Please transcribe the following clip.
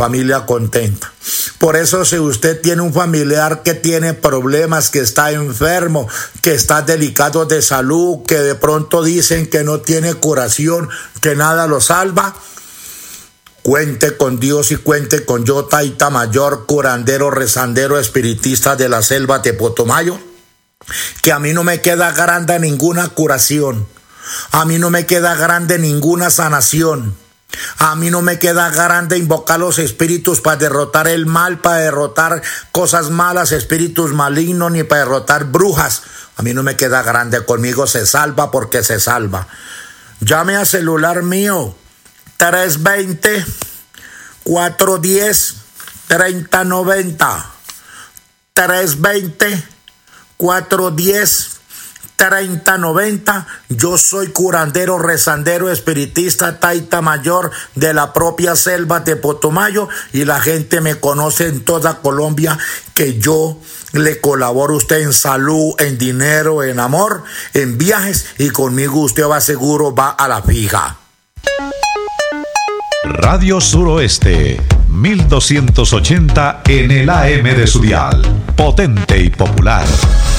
familia contenta. Por eso si usted tiene un familiar que tiene problemas, que está enfermo, que está delicado de salud, que de pronto dicen que no tiene curación, que nada lo salva, cuente con Dios y cuente con yo, Taita Mayor, curandero, rezandero, espiritista de la selva de Putumayo, que a mí no me queda grande ninguna curación, a mí no me queda grande ninguna sanación, a mí no me queda grande invocar los espíritus para derrotar el mal, para derrotar cosas malas, espíritus malignos, ni para derrotar brujas. A mí no me queda grande, conmigo se salva porque se salva. Llame a celular mío 320-410-3090. 320-410-3090. Yo soy curandero, rezandero, espiritista, Taita Mayor de la propia selva de Putumayo, y la gente me conoce en toda Colombia que yo le colaboro a usted en salud, en dinero, en amor, en viajes, y conmigo usted va seguro, va a la fija. Radio Suroeste, 1280 en el AM de su dial, potente y popular.